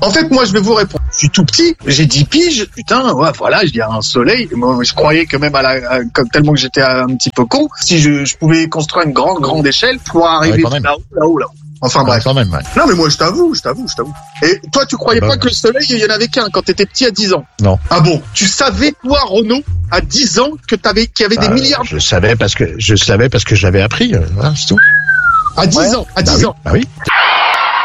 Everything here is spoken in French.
En fait, moi, je vais vous répondre. Je suis tout petit, j'ai 10 piges, putain, ouais, voilà, il y a un soleil. Moi, je croyais que même comme tellement que j'étais un petit peu con, si je pouvais construire une grande échelle pour arriver là-haut. Enfin bref. Quand même, ouais. Non, mais moi, je t'avoue. Et toi, tu croyais pas que le soleil, il y en avait qu'un quand t'étais petit à 10 ans? Non. Ah bon? Tu savais, toi, Renaud, à 10 ans, qu'il y avait des milliards? Je savais parce que j'avais appris, c'est tout. À 10 ans, à 10 ans. Bah oui.